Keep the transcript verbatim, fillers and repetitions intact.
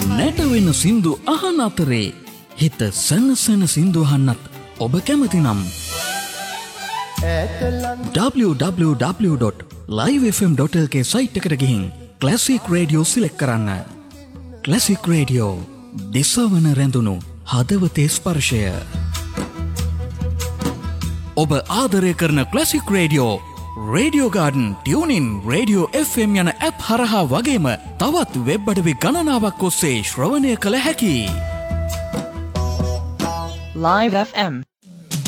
නැටවෙන සින්දු අහන අතරේ හිත සනසන සින්දු අහන්නත් ඔබ කැමති නම් double-u double-u double-u dot live f m dot l k site එකට ගිහින් ක්ලාසික් රේඩියෝ සිලෙක්ට් කරන්න. ක්ලාසික් රේඩියෝ දිසවන රැඳුණු හදවතේ ස්පර්ශය. ඔබ ආදරය කරන classic radio radio garden tuning radio F M යන ඇප් හරහා වගේම තවත් වෙබ් අඩවි ගණනාවක් ඔස්සේ ශ්‍රවණය කළ හැකි. Live F M